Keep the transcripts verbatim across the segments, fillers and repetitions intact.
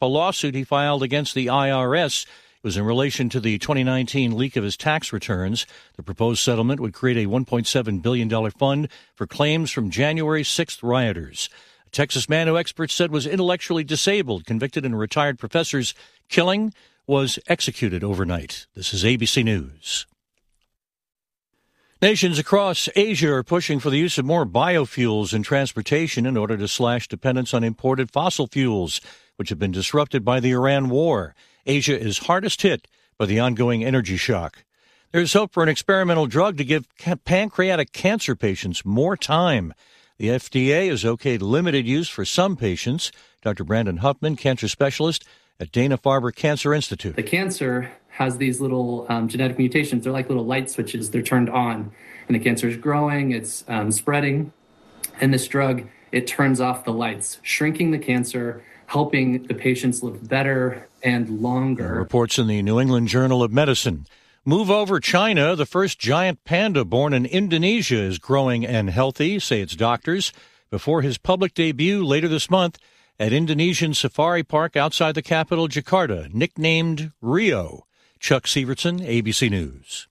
a lawsuit he filed against the I R S. It was in relation to the twenty nineteen leak of his tax returns. The proposed settlement would create a one point seven billion dollars fund for claims from January sixth rioters. A Texas man who experts said was intellectually disabled, convicted in a retired professor's killing, was executed overnight. This is A B C News. Nations across Asia are pushing for the use of more biofuels in transportation in order to slash dependence on imported fossil fuels, which have been disrupted by the Iran war. Asia is hardest hit by the ongoing energy shock. There's hope for an experimental drug to give pancreatic cancer patients more time. The F D A has okayed limited use for some patients. Doctor Brandon Huffman, cancer specialist at Dana-Farber Cancer Institute. The cancer has these little um, genetic mutations. They're like little light switches. They're turned on, and the cancer is growing, it's um, spreading, and this drug, it turns off the lights, shrinking the cancer, helping the patients live better and longer. Reports in the New England Journal of Medicine. Move over China. The first giant panda born in Indonesia is growing and healthy, say its doctors, before his public debut later this month at Indonesian Safari Park outside the capital, Jakarta, nicknamed Rio. Chuck Severson, A B C News.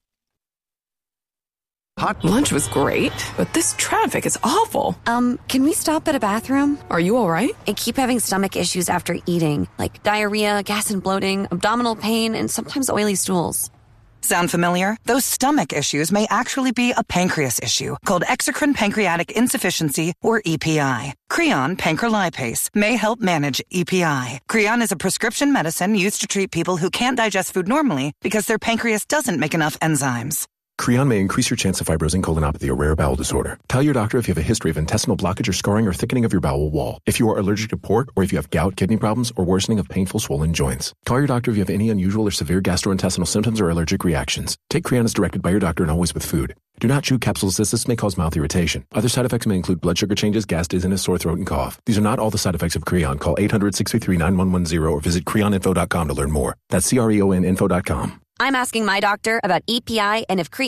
Hot lunch was great, but this traffic is awful. Um, can we stop at a bathroom? Are you all right? I keep having stomach issues after eating, like diarrhea, gas and bloating, abdominal pain, and sometimes oily stools. Sound familiar? Those stomach issues may actually be a pancreas issue called exocrine pancreatic insufficiency, or E P I. Creon pancrelipase may help manage E P I. Creon is a prescription medicine used to treat people who can't digest food normally because their pancreas doesn't make enough enzymes. Creon may increase your chance of fibrosing colonopathy, a rare bowel disorder. Tell your doctor if you have a history of intestinal blockage or scarring or thickening of your bowel wall, if you are allergic to pork, or if you have gout, kidney problems, or worsening of painful swollen joints. Call your doctor if you have any unusual or severe gastrointestinal symptoms or allergic reactions. Take Creon as directed by your doctor and always with food. Do not chew capsules as this may cause mouth irritation. Other side effects may include blood sugar changes, gas, dizziness, sore throat, and cough. These are not all the side effects of Creon. Call eight hundred, six three three, nine one one zero or visit creon info dot com to learn more. That's C R E O N info dot com. I'm asking my doctor about E P I and if Creon...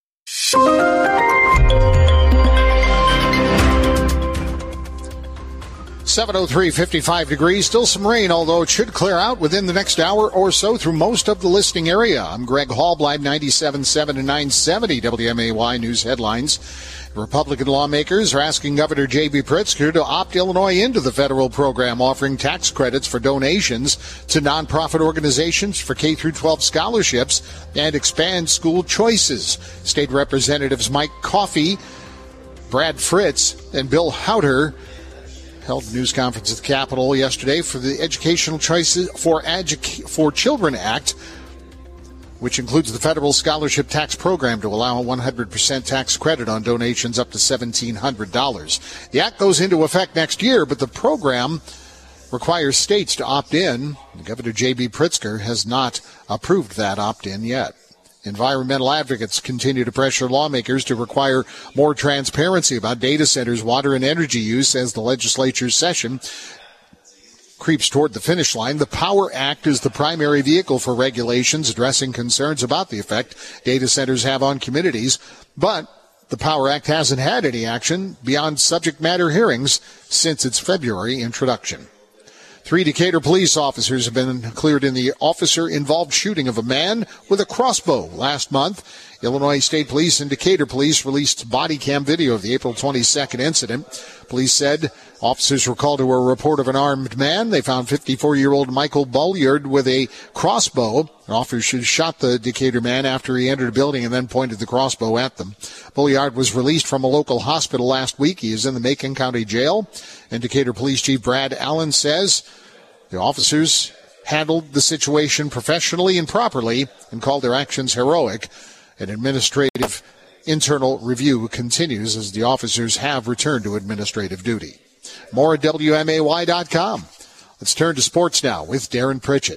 seven oh three, fifty-five degrees. Still some rain, although it should clear out within the next hour or so through most of the listing area. I'm Greg Hallblad, ninety-seven point seven and nine seventy W M A Y News Headlines. Republican lawmakers are asking Governor J B. Pritzker to opt Illinois into the federal program offering tax credits for donations to nonprofit organizations for K through twelve scholarships and expand school choices. State Representatives Mike Coffey, Brad Fritz, and Bill Houter held a news conference at the Capitol yesterday for the Educational Choices for Edu- for Children Act, which includes the federal scholarship tax program to allow a one hundred percent tax credit on donations up to seventeen hundred dollars. The act goes into effect next year, but the program requires states to opt in. Governor J B. Pritzker has not approved that opt-in yet. Environmental advocates continue to pressure lawmakers to require more transparency about data centers' water and energy use as the legislature's session creeps toward the finish line. The POWER Act is the primary vehicle for regulations addressing concerns about the effect data centers have on communities, but the POWER Act hasn't had any action beyond subject matter hearings since its February introduction. Three Decatur police officers have been cleared in the officer-involved shooting of a man with a crossbow last month. Illinois State Police and Decatur Police released body cam video of the April twenty-second incident. Police said officers were called to a report of an armed man. They found fifty-four-year-old Michael Bulliard with a crossbow. Officers shot the Decatur man after he entered a building and then pointed the crossbow at them. Bulliard was released from a local hospital last week. He is in the Macon County Jail. And Decatur Police Chief Brad Allen says the officers handled the situation professionally and properly and called their actions heroic. An administrative internal review continues as the officers have returned to administrative duty. More at W M A Y dot com. Let's turn to sports now with Darren Pritchett.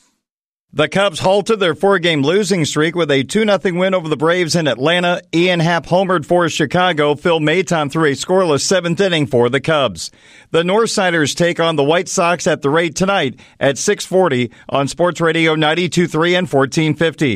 The Cubs halted their four-game losing streak with a two nothing win over the Braves in Atlanta. Ian Happ homered for Chicago. Phil Maton threw a scoreless seventh inning for the Cubs. The Northsiders take on the White Sox at the rate tonight at six forty on Sports Radio ninety-two point three and fourteen fifty.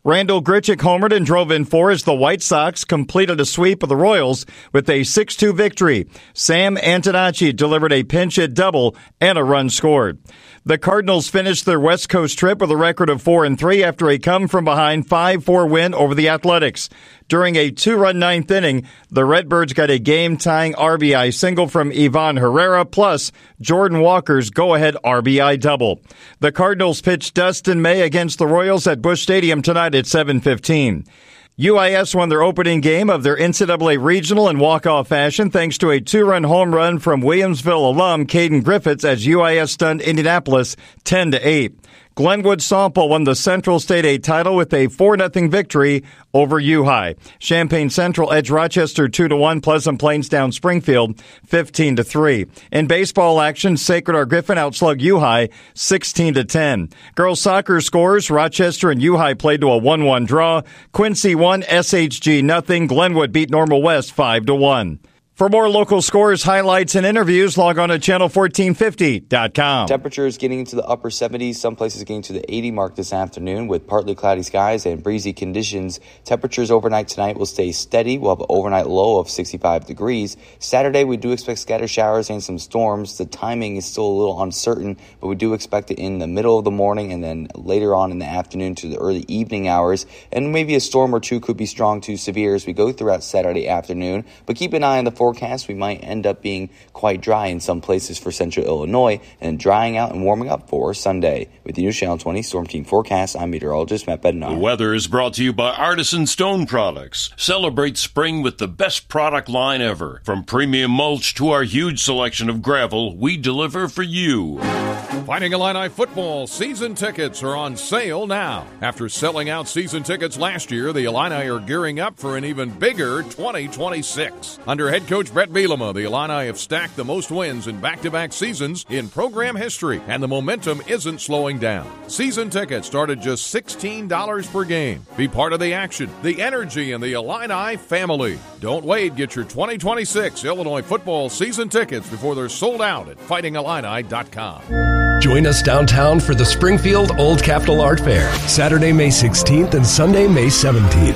Randall Grichuk homered and drove in four as the White Sox completed a sweep of the Royals with a six two victory. Sam Antonacci delivered a pinch hit double and a run scored. The Cardinals finished their West Coast trip with a record of four and three after a come-from-behind five four win over the Athletics. During a two-run ninth inning, the Redbirds got a game-tying R B I single from Ivan Herrera, plus Jordan Walker's go-ahead R B I double. The Cardinals pitched Dustin May against the Royals at Busch Stadium tonight at seven fifteen. U I S won their opening game of their N C double A regional in walk-off fashion thanks to a two-run home run from Williamsville alum Caden Griffiths as U I S stunned Indianapolis ten to eight. Glenwood Softball won the Central State A title with a four nothing victory over U-High. Champaign Central edged Rochester two to one, Pleasant Plains down Springfield fifteen to three. In baseball action, Sacred Heart Griffin outslugged U-High sixteen to ten. Girls soccer scores, Rochester and U-High played to a one one draw. Quincy won, S H G nothing. Glenwood beat Normal West five to one. For more local scores, highlights, and interviews, log on to channel fourteen fifty dot com. Temperatures getting into the upper seventies, some places getting to the eighty mark this afternoon with partly cloudy skies and breezy conditions. Temperatures overnight tonight will stay steady. We'll have an overnight low of sixty-five degrees. Saturday, we do expect scattered showers and some storms. The timing is still a little uncertain, but we do expect it in the middle of the morning and then later on in the afternoon to the early evening hours. And maybe a storm or two could be strong to severe as we go throughout Saturday afternoon. But keep an eye on the forecast. We might end up being quite dry in some places for central Illinois and drying out and warming up for Sunday. With the News Channel twenty Storm Team Forecast, I'm meteorologist Matt Bednar. The weather is brought to you by Artisan Stone Products. Celebrate spring with the best product line ever. From premium mulch to our huge selection of gravel, we deliver for you. Fighting Illini football season tickets are on sale now. After selling out season tickets last year, the Illini are gearing up for an even bigger twenty twenty-six. Under head coach Brett Bielema, the Illini have stacked the most wins in back-to-back seasons in program history, and the momentum isn't slowing down. Season tickets start at just sixteen dollars per game. Be part of the action, the energy, and the Illini family. Don't wait. Get your twenty twenty-six Illinois football season tickets before they're sold out at fighting illini dot com. Join us downtown for the Springfield Old Capitol Art Fair, Saturday, May sixteenth and Sunday, May seventeenth.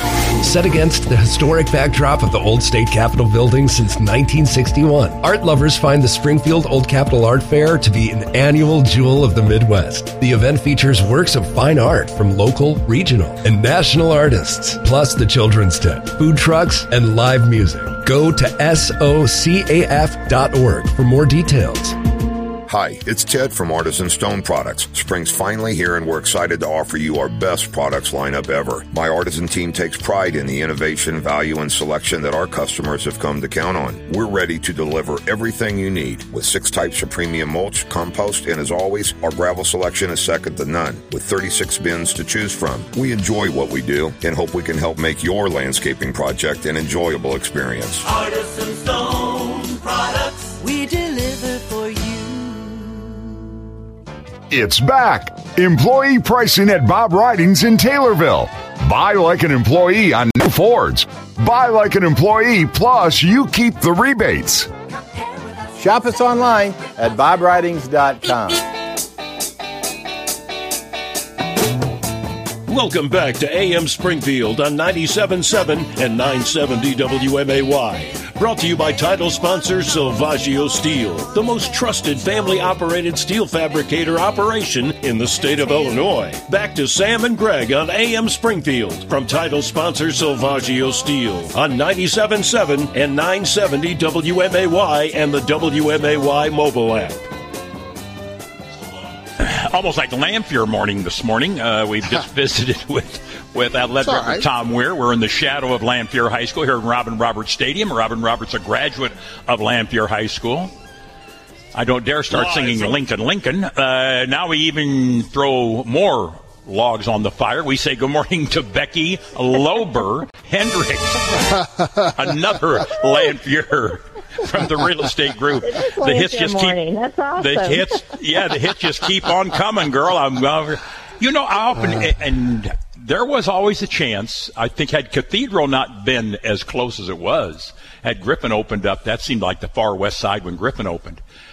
Set against the historic backdrop of the old state capitol building since nineteen sixty-one, art lovers find the Springfield Old Capitol Art Fair to be an annual jewel of the Midwest. The event features works of fine art from local, regional, and national artists, plus the children's tent, food trucks, and live music. Go to S O C A F dot org for more details. Hi, it's Ted from Artisan Stone Products. Spring's finally here and we're excited to offer you our best products lineup ever. My Artisan team takes pride in the innovation, value, and selection that our customers have come to count on. We're ready to deliver everything you need with six types of premium mulch, compost, and as always, our gravel selection is second to none with thirty-six bins to choose from. We enjoy what we do and hope we can help make your landscaping project an enjoyable experience. Artisan Stone Products, we deliver for you. It's back. Employee pricing at Bob Ridings in Taylorville. Buy like an employee on new Fords. Buy like an employee, plus you keep the rebates. Shop us online at bob ridings dot com. Welcome back to A M Springfield on ninety-seven point seven and nine seventy W M A Y. Brought to you by title sponsor Silvaggio Steel, the most trusted family-operated steel fabricator operation in the state of Illinois. Back to Sam and Greg on A M Springfield from title sponsor Silvaggio Steel on ninety-seven point seven and nine seventy W M A Y and the W M A Y mobile app. Almost like Lamphere morning this morning. Uh, we've just visited with with athletic director right. Tom Weir. We're in the shadow of Lamphere High School here in Robin Roberts Stadium. Robin Roberts, a graduate of Lamphere High School. I don't dare start Lies. singing Lincoln, Lincoln. Uh, now we even throw more logs on the fire. We say good morning to Becky Lober Hendricks, another Lamphere from the real estate group. The hits just morning. keep. That's awesome. The hits, yeah, the hits just keep on coming, girl. I'm, uh, you know, I often uh, and there was always a chance. I think had Cathedral not been as close as it was, had Griffin opened up, that seemed like the far west side when Griffin opened.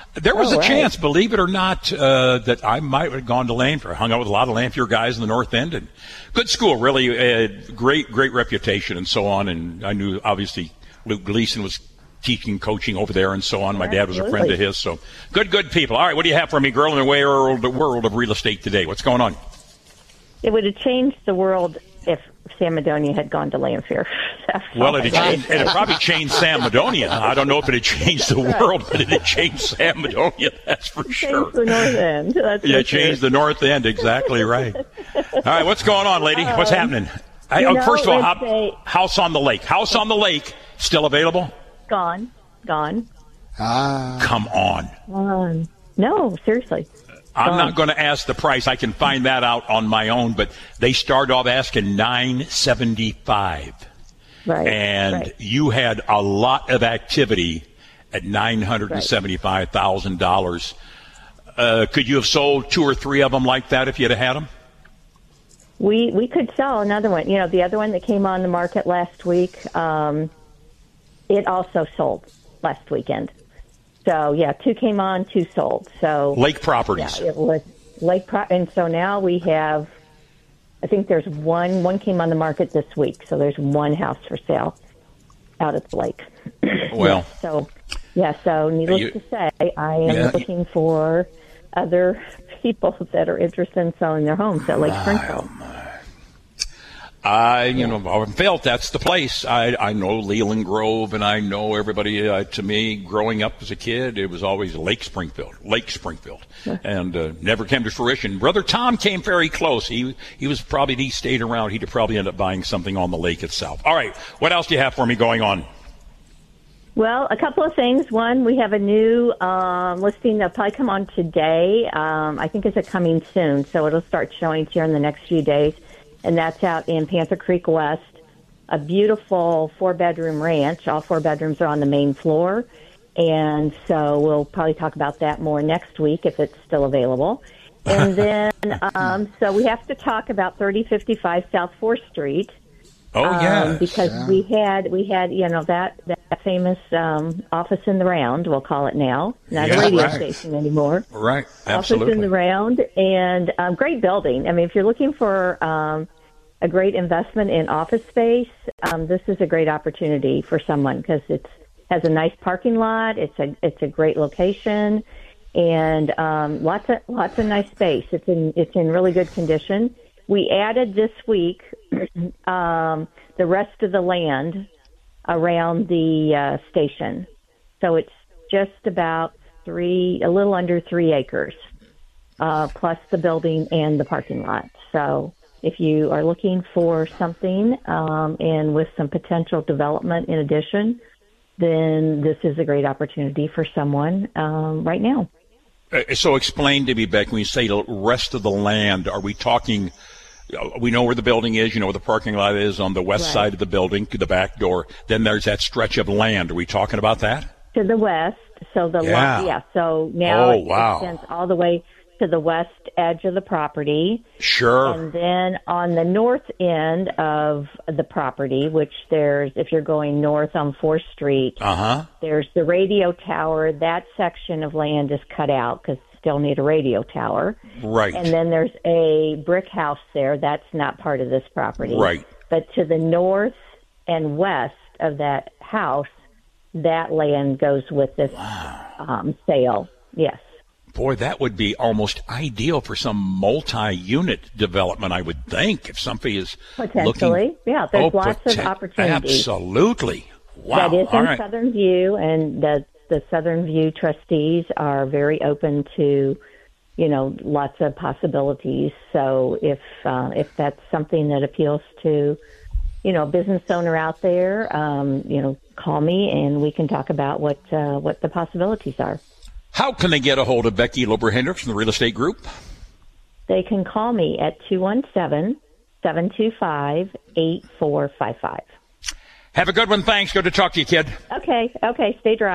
There was oh, a right. chance, believe it or not, uh, that I might have gone to Lanphier. I hung out with a lot of Lanphier guys in the North End, and good school, really, uh, great, great reputation and so on. And I knew, obviously, Luke Gleason was teaching, coaching over there and so on. My dad was a friend of his, so good, good people. All right, what do you have for me, girl, in the world, the world of real estate today? What's going on? It would have changed the world if San Madonia had gone to Lanphier. Well, it had it'd probably changed San Madonia. I don't know if it had changed the world, but it had changed San Madonia, that's for it sure. Changed the North End. That's yeah, for changed sure. the North End, exactly right. All right, what's going on, lady? What's Um, happening? I, you oh, know, first of all, it's how, a- House on the Lake. House on the Lake, still available? Gone. Gone. Ah. Come on. Um, no, seriously. I'm Gone. not going to ask the price. I can find that out on my own, but they started off asking nine seventy-five. Right. And right. you had a lot of activity at nine hundred seventy-five thousand dollars. Uh, could you have sold two or three of them like that if you'd have had them? We we could sell another one. You know, the other one that came on the market last week, um, it also sold last weekend. So, yeah, two came on, two sold. So Lake Properties. Yeah, it was Lake Pro- and so now we have, I think there's one, one came on the market this week. So there's one house for sale out at the lake. Well. So, yeah, so needless You- to say, I am Yeah. looking for other people that are interested in selling their homes at Lake Springfield. I, you know, I felt that's the place. I, I know Leland Grove, and I know everybody. Uh, to me, growing up as a kid, it was always Lake Springfield, Lake Springfield, and uh, never came to fruition. Brother Tom came very close. He he was probably he stayed around. He'd probably end up buying something on the lake itself. All right, what else do you have for me going on? Well, a couple of things. One, we have a new um, listing that'll probably come on today. Um, I think it's a coming soon, so it'll start showing here in the next few days. And that's out in Panther Creek West, a beautiful four-bedroom ranch. All four bedrooms are on the main floor. And so we'll probably talk about that more next week if it's still available. And then, um, so we have to talk about thirty fifty-five South fourth Street. Oh, yes. Um, because Yeah. we had, we had, you know, that, that famous um, office in the round, we'll call it now, not Yeah, a radio right. station anymore. Right, Office absolutely. in the round, and um, great building. I mean, if you're looking for um, a great investment in office space, um, this is a great opportunity for someone because it's has a nice parking lot. It's a it's a great location, and um, lots of lots of nice space. It's in it's in really good condition. We added this week um, the rest of the land around the uh, station, so it's just about three, a little under three acres, uh, plus the building and the parking lot. So if you are looking for something um, and with some potential development in addition, then this is a great opportunity for someone um, right now. Uh, so explain to me, Beck, when you say the rest of the land, are we talking, uh, we know where the building is, you know where the parking lot is on the west Right. side of the building to the back door. Then there's that stretch of land. Are we talking about that? To the west, so the Yeah. lot, yeah. So now Oh, it wow. extends all the way to the west edge of the property. Sure. And then on the north end of the property, which there's, if you're going north on fourth Street, Uh-huh. there's the radio tower. That section of land is cut out because still need a radio tower. Right. And then there's a brick house there. That's not part of this property. Right. But to the north and west of that house, that land goes with this um, sale. Yes. Boy, that would be almost ideal for some multi-unit development, I would think, if somebody is Potentially. looking. Yeah, there's Oh, lots of poten- opportunities. Absolutely. Wow. That is All in right. Southern View, and the the Southern View trustees are very open to, you know, lots of possibilities. So if uh, if that's something that appeals to, you know, a business owner out there, um, you know, call me and we can talk about what uh, what the possibilities are. How can they get a hold of Becky Lober-Hendricks from the Real Estate Group? They can call me at two one seven, seven two five, eight four five five. Have a good one. Thanks. Good to talk to you, kid. Okay, okay, stay dry.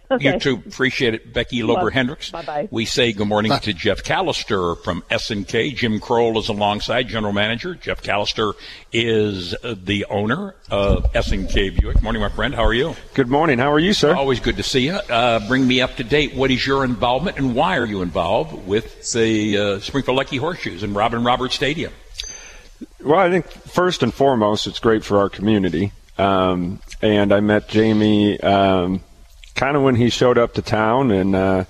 Okay. You too. Appreciate it, Becky Lober-Hendricks. Bye-bye. We say good morning to Jeff Callister from S and K. Jim Kroll is alongside, general manager. Jeff Callister is uh, the owner of S and K Buick. Morning, my friend. How are you? Good morning. How are you, sir? Always good to see you. Uh, bring me up to date. What is your involvement, and why are you involved with the uh, Springfield Lucky Horseshoes and Robin Roberts Stadium? Well, I think first and foremost, it's great for our community. Um, and I met Jamie um, kind of when he showed up to town, and uh,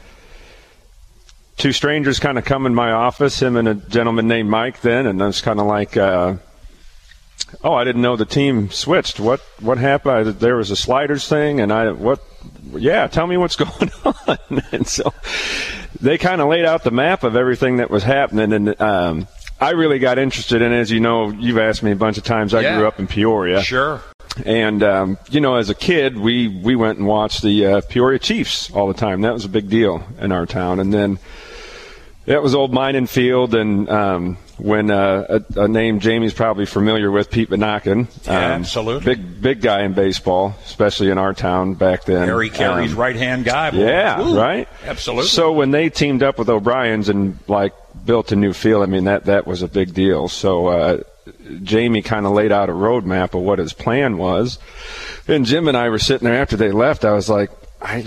two strangers kind of come in my office, him and a gentleman named Mike then, and I was kind of like, uh, oh, I didn't know the team switched. What what happened? I, there was a sliders thing, and I, what, yeah, tell me what's going on. And so they kind of laid out the map of everything that was happening, and um, I really got interested in it. As you know, you've asked me a bunch of times. I yeah. grew up in Peoria. Sure. And, um, you know, as a kid, we, we went and watched the uh, Peoria Chiefs all the time. That was a big deal in our town. And then that was old Mining Field. And um, when uh, a, a name Jamie's probably familiar with, Pete Benachin. Yeah, um, absolutely. Big big guy in baseball, especially in our town back then. Harry Carey's um, right-hand guy. Boy. Yeah, Ooh, right? Absolutely. So when they teamed up with O'Brien's and, like, built a new field, I mean, that, that was a big deal. So uh, Jamie kind of laid out a roadmap of what his plan was. And Jim and I were sitting there after they left. I was like, I,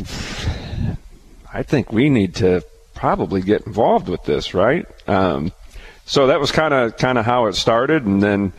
I think we need to probably get involved with this, right? Um, so that was kind of kind of how it started. And then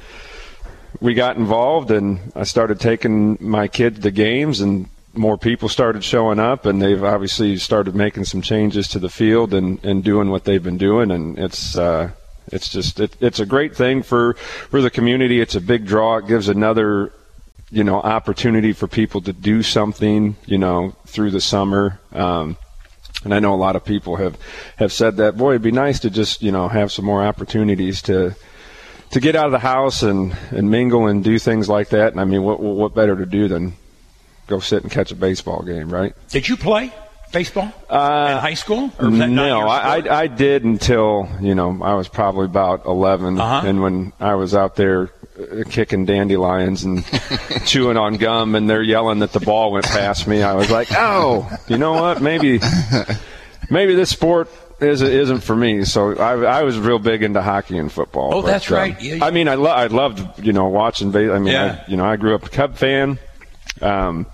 we got involved, and I started taking my kids to games, and more people started showing up, and they've obviously started making some changes to the field and, and doing what they've been doing. And it's uh, it's just it, it's a great thing for, for the community. It's a big draw. It gives another, you know, opportunity for people to do something, you know, through the summer. Um, and I know a lot of people have, have said that, boy, it'd be nice to just, you know, have some more opportunities to to get out of the house and, and mingle and do things like that. And I mean, what what better to do than go sit and catch a baseball game, right? Did you play baseball uh, in high school? Or was that not no, your I, sport? I I did until, you know, I was probably about eleven. Uh-huh. And when I was out there uh, kicking dandelions and chewing on gum, and they're yelling that the ball went past me, I was like, oh, you know what? Maybe maybe this sport isn't, isn't for me. So I, I was real big into hockey and football. Oh, but, that's uh, right. Yeah, yeah. I mean, I, lo- I loved, you know, watching baseball. I mean, Yeah. I, you know, I grew up a Cub fan. Um,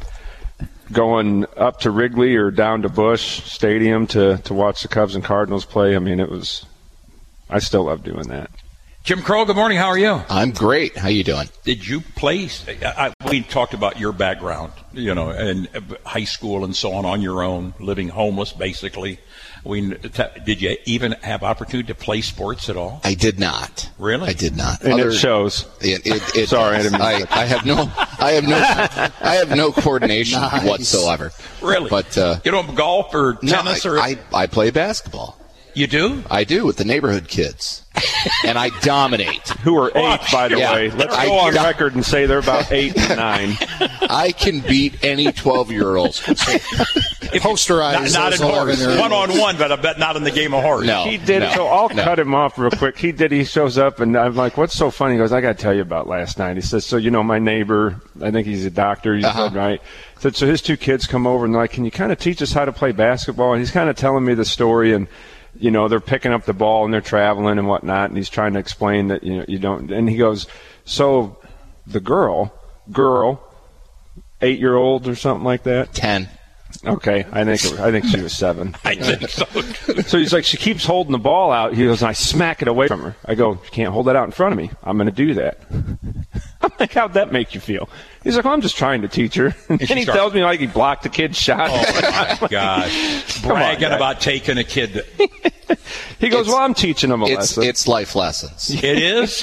going up to Wrigley or down to Busch Stadium to, to watch the Cubs and Cardinals play. I mean, it was – I still love doing that. Jim Kroll, good morning. How are you? I'm great. How you doing? Did you play I, – we talked about your background, you know, and high school and so on, on your own, living homeless basically. We, did you even have opportunity to play sports at all? I did not. Really? I did not. And Other, it shows. It, it, it, Sorry, I didn't mean I, I have no, I have no, I have no coordination Nice. whatsoever. Really? But uh, you don't golf or tennis no, I, or I, I play basketball. You do? I do with the neighborhood kids, and I dominate. Who are eight, by the Yeah. way. Let's I- go on record and say they're about eight and nine. I can beat any twelve-year-old. Posterize Not, not those in horse. eleven-year-olds. One on one, but I bet not in the game of horse. No. He did it, so I'll no. cut him off real quick. He did. He shows up, and I'm like, "What's so funny?" He goes, "I got to tell you about last night." He says, "So you know, my neighbor, I think he's a doctor. He Uh-huh. said, right?" He said, "So his two kids come over, and they're like, can you kind of teach us how to play basketball?" And he's kind of telling me the story, and you know, they're picking up the ball and they're traveling and whatnot, and he's trying to explain that you know you don't. And he goes, "So the girl, girl, eight year old or something like that, Ten. Okay, I think it was, I think she was seven. I think so. So he's like, she keeps holding the ball out. He goes, and I smack it away from her. I go, you can't hold that out in front of me. I'm going to do that. I'm like, how'd that make you feel? He's like, well, I'm just trying to teach her. And, And then she he started- tells me like he blocked the kid's shot. Oh, my gosh. Come on, Bragging guy. about taking a kid. That, He goes, It's- well, I'm teaching him a It's lesson. it's life lessons. it is?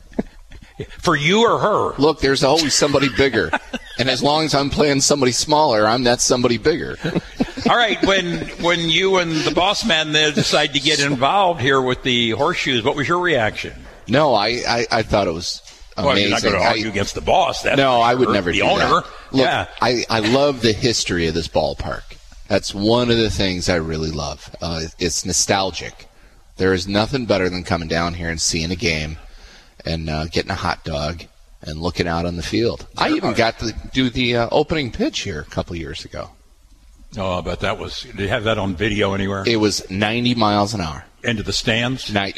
For you or her? Look, there's always somebody bigger, and as long as I'm playing somebody smaller, I'm that somebody bigger. All right, when when you and the boss man there decide to get involved here with the horseshoes, what was your reaction? No, I I, I thought it was Well, amazing. you're not going to I- argue against the boss. That's no, for I would sure. never The do owner. that. Look, Yeah. I, I love the history of this ballpark. That's one of the things I really love. Uh, it's nostalgic. There is nothing better than coming down here and seeing a game and uh, getting a hot dog and looking out on the field. I even got to do the uh, opening pitch here a couple years ago. Oh, but that was. Did you have that on video anywhere? It was ninety miles an hour. Into the stands? Night.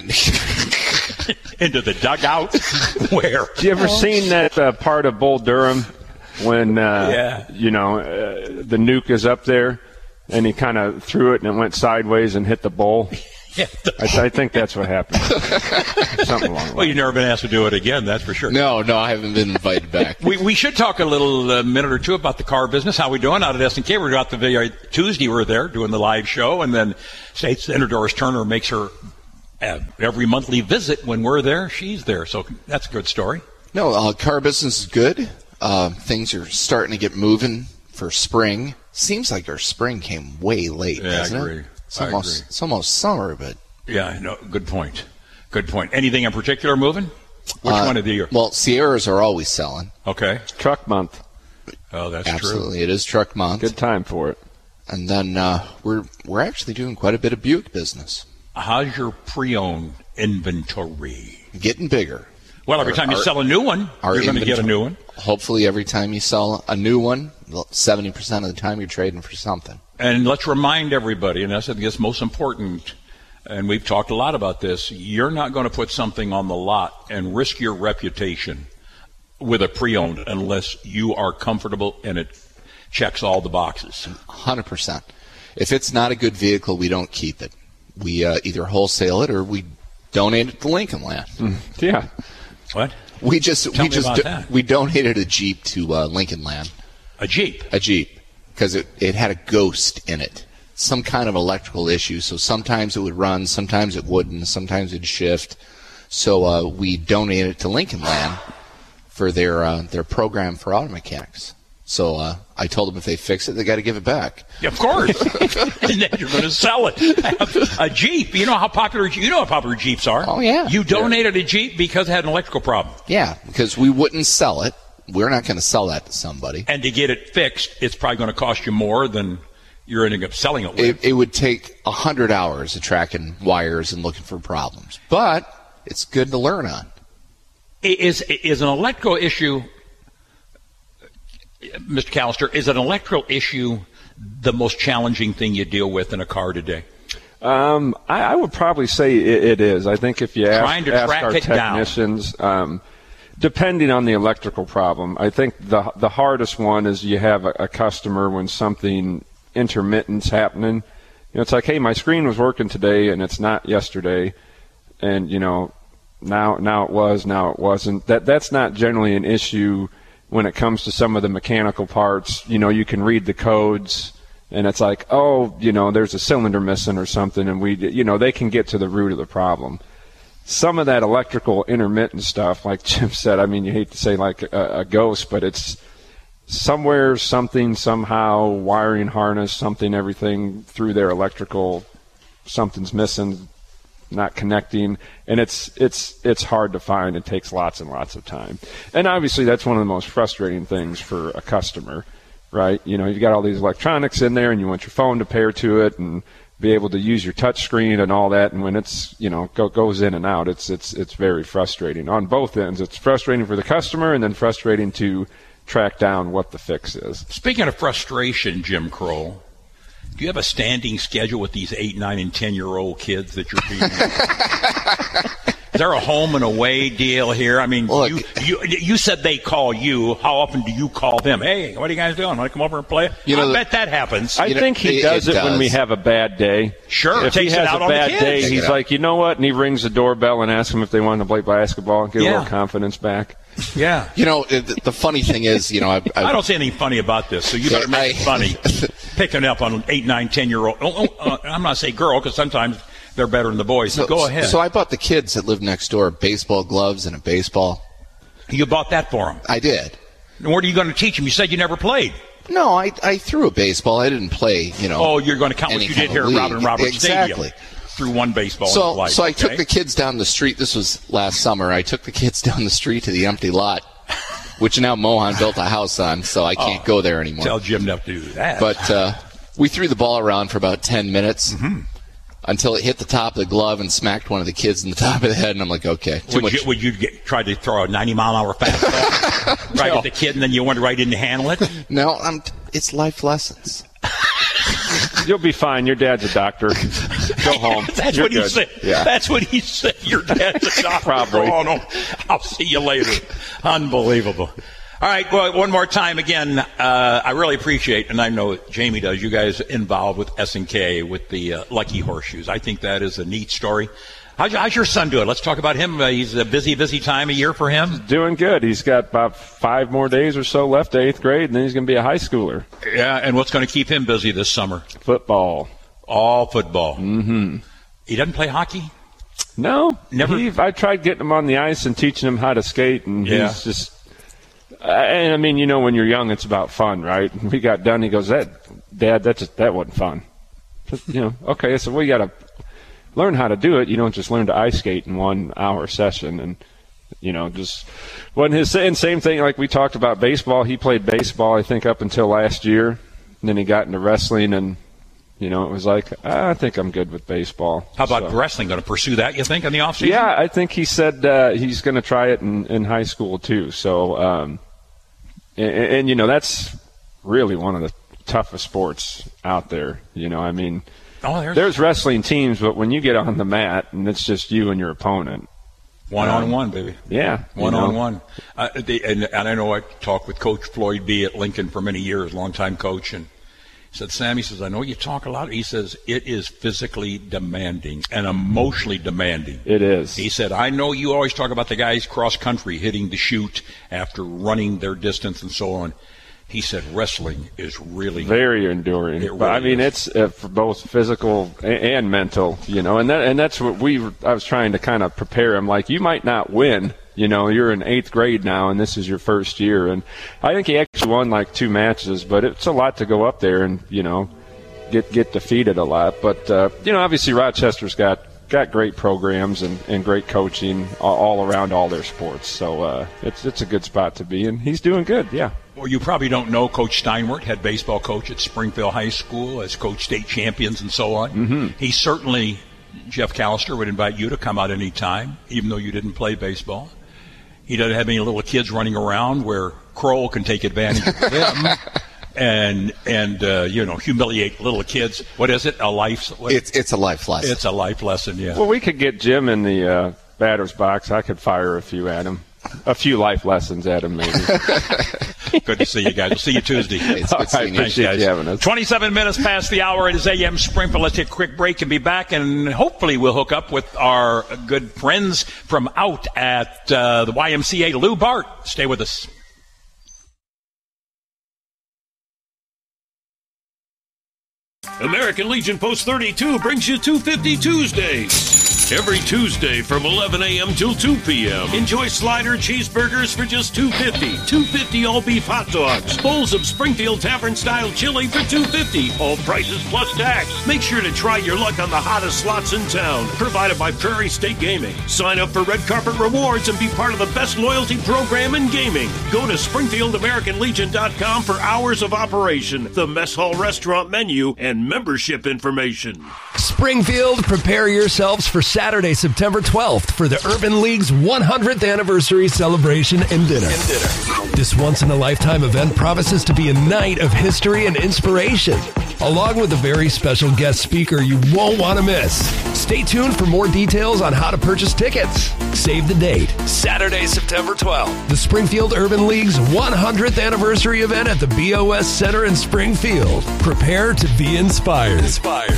Into the dugout? Where? Have you ever oh. seen that uh, part of Bull Durham when, uh, yeah. you know, uh, the nuke is up there and he kind of threw it and it went sideways and hit the bull? Yeah, I, I think that's what happened. Something along. Well, you've never been asked to do it again, that's for sure. No, no, I haven't been invited back. we we should talk a little uh, minute or two about the car business. How we doing out at S and K? We're out the video Tuesday. We're there doing the live show, and then State Senator Doris Turner makes her uh, every monthly visit. When we're there, she's there. So that's a good story. No, uh, car business is good. Uh, things are starting to get moving for spring. Seems like our spring came way late. Yeah, doesn't I agree. It? It's almost, I agree. It's almost summer, but yeah, no, good point. Good point. Anything in particular moving? Which uh, one of the year? Well, Sierras are always selling. Okay. Truck month. Oh, that's Absolutely. true. Absolutely, it is truck month. Good time for it. And then uh, we're we're actually doing quite a bit of Buick business. How's your pre-owned inventory? Getting bigger. Well, every our, time you our, sell a new one, you're going to get a new one. Hopefully, every time you sell a new one, seventy percent of the time you're trading for something. And let's remind everybody, and that's I think it's most important, and we've talked a lot about this, you're not going to put something on the lot and risk your reputation with a pre-owned unless you are comfortable and it checks all the boxes. one hundred percent. If it's not a good vehicle, we don't keep it. We uh, either wholesale it or we donate it to Lincoln Land. Mm, yeah. What? We just Tell we me just about do, that. we donated a Jeep to uh, Lincoln Land. A Jeep? A Jeep. Because it, it had a ghost in it. Some kind of electrical issue. So sometimes it would run, sometimes it wouldn't, sometimes it would shift. So uh, we donated it to Lincoln Land for their uh, their program for auto mechanics. So uh, I told them if they fix it, they got to give it back. Yeah, of course. And then you're going to sell it. A Jeep. You know how popular you know how popular Jeeps are. Oh yeah. You donated yeah. a Jeep because it had an electrical problem. Yeah, because we wouldn't sell it. We're not going to sell that to somebody. And to get it fixed, it's probably going to cost you more than you're ending up selling it with. It, it would take one hundred hours of tracking wires and looking for problems. But it's good to learn on. Is, is an electrical issue, Mister Callister, is an electrical issue the most challenging thing you deal with in a car today? Um, I, I would probably say it, it is. I think if you ask, Trying to ask track our it technicians, um, depending on the electrical problem, I think the the hardest one is you have a, a customer when something intermittent's happening. You know, it's like, hey, my screen was working today and it's not yesterday, and you know, now now it was, now it wasn't. That that's not generally an issue when it comes to some of the mechanical parts. You know, you can read the codes. And it's like, oh, you know, there's a cylinder missing or something, and we, you know, they can get to the root of the problem. Some of that electrical intermittent stuff, like Jim said, I mean, you hate to say like a, a ghost, but it's somewhere, something, somehow, wiring harness, something, everything through their electrical, something's missing, not connecting, and it's it's it's hard to find. It takes lots and lots of time. And obviously, that's one of the most frustrating things for a customer. Right, you know, you've got all these electronics in there, and you want your phone to pair to it, and be able to use your touch screen and all that. And when it's, you know, go, goes in and out, it's it's it's very frustrating on both ends. It's frustrating for the customer, and then frustrating to track down what the fix is. Speaking of frustration, Jim Kroll, do you have a standing schedule with these eight, nine, and ten year old kids that you're beating? Is there a home and away deal here? I mean, Look, you, you you said they call you. How often do you call them? Hey, what are you guys doing? Want to come over and play? You know, I bet that happens. I think he it, does it, it when we have a bad day. Sure, if he has a bad day, he's like, you know what? And he rings the doorbell and asks them if they want to play basketball and get yeah. a little confidence back. Yeah. You know, the, the funny thing is, you know, I, I, I don't see anything funny about this, so you better make it funny. Picking up on eight, nine, ten year old. Oh, oh, uh, I'm not saying girl, because sometimes they're better than the boys. So, so go ahead. So I bought the kids that live next door baseball gloves and a baseball. You bought that for them? I did. And what are you going to teach them? You said you never played. No, I I threw a baseball. I didn't play, you know. Oh, you're going to count what you did here at Robin Roberts exactly. Stadium. Threw one baseball so, in his life. So I okay? took the kids down the street. This was last summer. I took the kids down the street to the empty lot, which now Mohan built a house on, so I can't oh, go there anymore. Tell Jim not to do that. But uh, we threw the ball around for about ten minutes. Mm-hmm. Until it hit the top of the glove and smacked one of the kids in the top of the head, and I'm like, okay. Too would, much. You, would you get, try to throw a ninety mile an hour fastball right no. at the kid, and then you wonder why he didn't handle it? No, I'm, it's life lessons. You'll be fine. Your dad's a doctor. Go home. That's You're what good. he said. Yeah. That's what he said. Your dad's a doctor. Probably. Go on home. I'll see you later. Unbelievable. All right, well, one more time again, uh, I really appreciate, and I know Jamie does, you guys involved with S and K, with the uh, Lucky Horseshoes. I think that is a neat story. How's, how's your son doing? Let's talk about him. Uh, he's a busy, busy time of year for him. Doing good. He's got about five more days or so left to eighth grade, and then he's going to be a high schooler. Yeah, and what's going to keep him busy this summer? Football. All football. Mm-hmm. He doesn't play hockey? No. Never? He, I tried getting him on the ice and teaching him how to skate, and Yeah. he's just... And I mean, you know, when you're young, it's about fun, right? And we got done. He goes, "That, Dad, that just that wasn't fun." Just, you know, okay. So we got to learn how to do it. You don't just learn to ice skate in one hour session, and you know, just when his and same thing. Like we talked about baseball. He played baseball, I think, up until last year, and then he got into wrestling, and you know, it was like, ah, I think I'm good with baseball. How about So- wrestling? Going to pursue that, you think, in the offseason? Yeah, I think he said uh, he's going to try it in, in high school too. So, um, and, and you know, that's really one of the toughest sports out there. You know, I mean, Oh, there's, there's wrestling teams, but when you get on the mat and it's just you and your opponent, one um, on one, baby. Yeah, One you know. on one. Uh, the, and, and I know I talked with Coach Floyd B. at Lincoln for many years, longtime coach, and he said, Sam, he says, I know you talk a lot. He says, it is physically demanding and emotionally demanding. It is. He said, I know you always talk about the guys cross country hitting the chute after running their distance and so on. He said, wrestling is really Very enduring. It But I really mean, is. it's uh, for both physical and, and mental, you know, and that and that's what we were, I was trying to kind of prepare him. Like, you might not win, you know, you're in eighth grade now, and this is your first year. And I think he actually won like two matches, but it's a lot to go up there and, you know, get get defeated a lot. But, uh, you know, obviously Rochester's got, got great programs and, and great coaching all, all around all their sports. So uh, it's it's a good spot to be, and he's doing good, yeah. Well, you probably don't know Coach Steinwert, head baseball coach at Springfield High School, has coached state champions and so on. Mm-hmm. He certainly, Jeff Callister, would invite you to come out any time, even though you didn't play baseball. He doesn't have any little kids running around where Kroll can take advantage of them and, and uh, you know, humiliate little kids. What is it? A life? What? It's it's a life lesson. It's a life lesson, yeah. Well, we could get Jim in the uh, batter's box. I could fire a few at him. A few life lessons at him, maybe. Good to see you guys. We'll see you Tuesday. It's good seeing you. Thanks, Appreciate guys. you having us. twenty-seven minutes past the hour. It is A M Springfield. Let's take a quick break and be back, and hopefully we'll hook up with our good friends from out at uh, the Y M C A, Lou Bart. Stay with us. American Legion Post thirty-two brings you two fifty Tuesdays. Every Tuesday from eleven a.m. till two p.m. Enjoy slider cheeseburgers for just two fifty. two fifty all beef hot dogs. Bowls of Springfield Tavern style chili for two fifty. All prices plus tax. Make sure to try your luck on the hottest slots in town. Provided by Prairie State Gaming. Sign up for Red Carpet Rewards and be part of the best loyalty program in gaming. Go to Springfield American Legion dot com for hours of operation, the mess hall restaurant menu, and membership information. Springfield, prepare yourselves for Saturday, September twelfth for the Urban League's one hundredth anniversary celebration and dinner. And dinner. This once-in-a-lifetime event promises to be a night of history and inspiration, along with a very special guest speaker you won't want to miss. Stay tuned for more details on how to purchase tickets. Save the date, Saturday, September twelfth, the Springfield Urban League's one hundredth anniversary event at the B O S Center in Springfield. Prepare to be inspired. Inspired.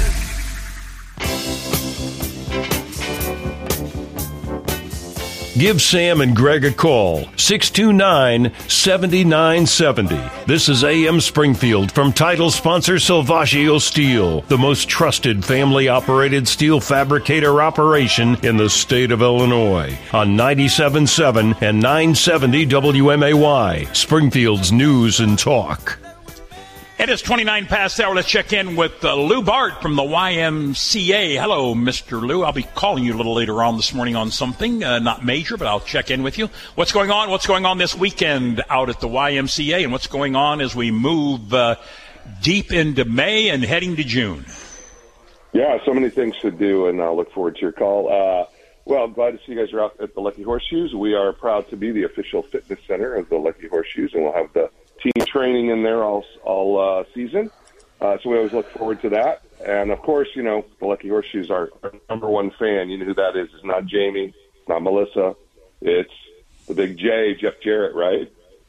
Give Sam and Greg a call, six two nine, seven nine seven zero. This is A M Springfield from title sponsor Salvaggio Steel, the most trusted family-operated steel fabricator operation in the state of Illinois, on ninety-seven point seven and nine seventy W M A Y, Springfield's News and Talk. It is twenty-nine past the hour. Let's check in with uh, Lou Bart from the Y M C A. Hello, Mister Lou. I'll be calling you a little later on this morning on something, uh, not major, but I'll check in with you. What's going on? What's going on this weekend out at the Y M C A, and what's going on as we move uh, deep into May and heading to June? Yeah, so many things to do, and I'll look forward to your call. Uh, well, I'm glad to see you guys are out at the Lucky Horseshoes. We are proud to be the official fitness center of the Lucky Horseshoes, and we'll have the team training in there all all uh, season. Uh, so we always look forward to that. And, of course, you know, the Lucky Horseshoes are our number one fan. You know who that is. It's not Jamie. It's not Melissa. It's the big J, Jeff Jarrett, right?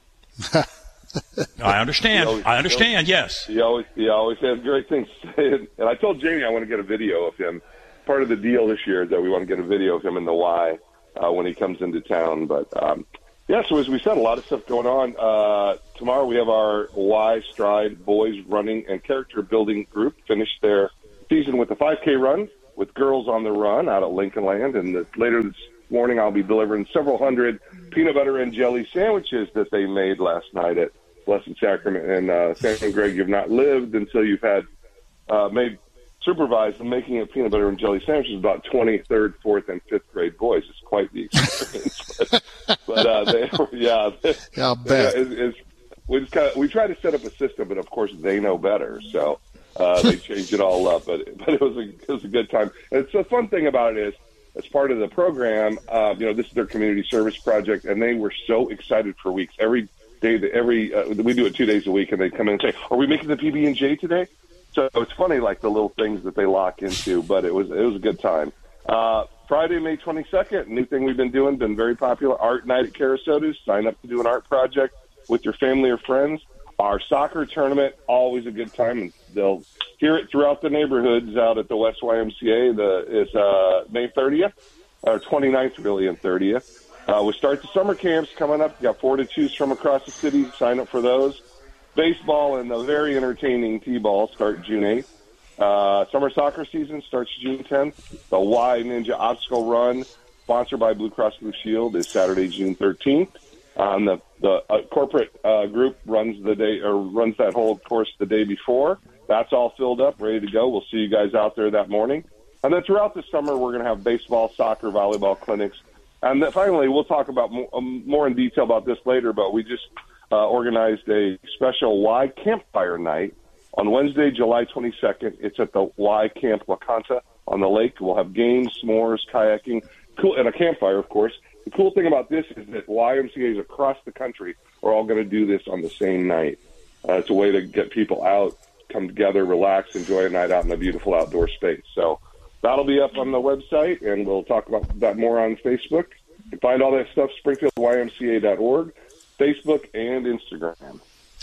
I understand. Always, I understand, he always, yes. He always, he always has great things to say. And I told Jamie I want to get a video of him. Part of the deal this year is that we want to get a video of him in the Y uh, when he comes into town. But, um, yeah, so as we said, a lot of stuff going on. Uh, tomorrow we have our Y Stride Boys Running and Character Building group finish their season with a five K run with Girls on the Run out at Lincoln Land. And the, later this morning I'll be delivering several hundred peanut butter and jelly sandwiches that they made last night at Blessed Sacrament. And, uh, Sam and Greg, you've not lived until you've had uh, made supervised in making a peanut butter and jelly sandwiches about twenty-third, fourth, and fifth grade boys. It's quite the experience. but but uh, they, yeah, yeah, I'll bet. Yeah, it's, it's, we just kind of, we try to set up a system, but of course they know better, so uh, they changed it all up. But but it was a it was a good time. And it's the fun thing about it is, as part of the program, uh, you know, this is their community service project, and they were so excited for weeks. Every day, every uh, we do it two days a week, and they come in and say, "Are we making the P B and J today?" So it's funny, like the little things that they lock into, but it was it was a good time. Uh, Friday, May twenty-second, new thing we've been doing, been very popular, Art Night at Carasotas. Sign up to do an art project with your family or friends. Our soccer tournament, always a good time, and they'll hear it throughout the neighborhoods out at the West Y M C A. The is uh, May thirtieth, or twenty-ninth, really, and thirtieth. Uh, we start the summer camps coming up. We've got four to choose from across the city. Sign up for those. Baseball and the very entertaining T-ball start June eighth. Uh, summer soccer season starts June tenth. The Y Ninja Obstacle Run, sponsored by Blue Cross Blue Shield, is Saturday, June thirteenth. Um, the the uh, corporate uh, group runs the day or runs that whole course the day before. That's all filled up, ready to go. We'll see you guys out there that morning. And then throughout the summer, we're going to have baseball, soccer, volleyball clinics. And then finally, we'll talk about more, um, more in detail about this later, but we just Uh, organized a special Y Campfire Night on Wednesday, July twenty-second. It's at the Y Camp Wakanta on the lake. We'll have games, s'mores, kayaking, cool, and a campfire, of course. The cool thing about this is that Y M C As across the country are all going to do this on the same night. Uh, it's a way to get people out, come together, relax, enjoy a night out in a beautiful outdoor space. So that'll be up on the website, and we'll talk about that more on Facebook. You can find all that stuff, Springfield Y M C A dot org. Facebook and Instagram.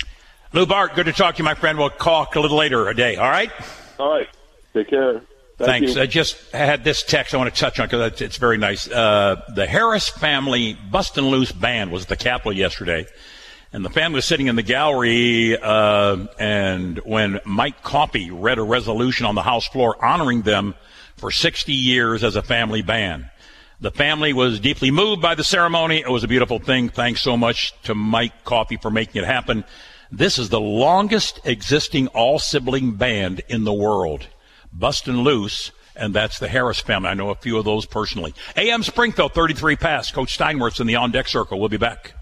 Lou Bart, good to talk to you, my friend. We'll talk a little later a day, all right? All right. Take care. Thank Thanks. You. I just had this text I want to touch on because it's very nice. Uh, the Harris family Bustin' Loose Band was at the Capitol yesterday, and the family was sitting in the gallery, uh, and when Mike Coffey read a resolution on the House floor honoring them for sixty years as a family band. The family was deeply moved by the ceremony. It was a beautiful thing. Thanks so much to Mike Coffey for making it happen. This is the longest existing all-sibling band in the world. Bustin' Loose, and that's the Harris family. I know a few of those personally. A M Springfield, thirty-three past. Coach Steinwerth's in the on-deck circle. We'll be back.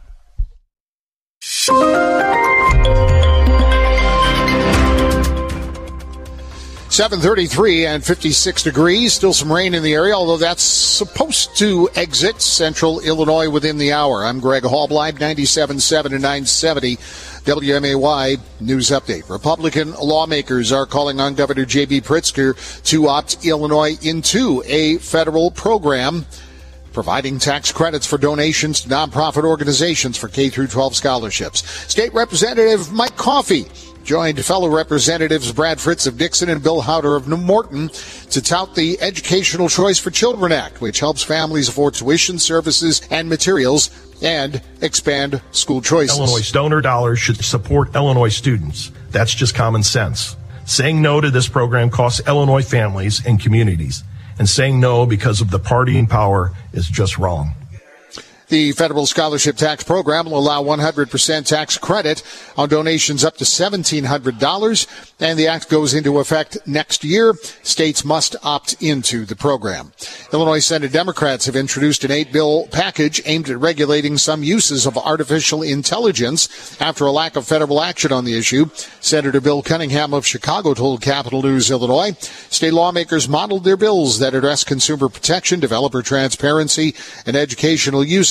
seven thirty-three and fifty-six degrees. Still some rain in the area, although that's supposed to exit central Illinois within the hour. I'm Greg Hallbleib, ninety-seven point seven and nine seventy W M A Y News Update. Republican lawmakers are calling on Governor J B. Pritzker to opt Illinois into a federal program providing tax credits for donations to nonprofit organizations for K through twelve scholarships. State Representative Mike Coffey joined fellow Representatives Brad Fritz of Dixon and Bill Howder of New Morton to tout the Educational Choice for Children Act, which helps families afford tuition, services, and materials and expand school choices. Illinois donor dollars should support Illinois students. That's just common sense. Saying no to this program costs Illinois families and communities, and saying no because of the party in power is just wrong. The federal scholarship tax program will allow one hundred percent tax credit on donations up to seventeen hundred dollars, and the act goes into effect next year. States must opt into the program. Illinois Senate Democrats have introduced an eight-bill package aimed at regulating some uses of artificial intelligence after a lack of federal action on the issue. Senator Bill Cunningham of Chicago told Capital News Illinois state lawmakers modeled their bills that address consumer protection, developer transparency, and educational usage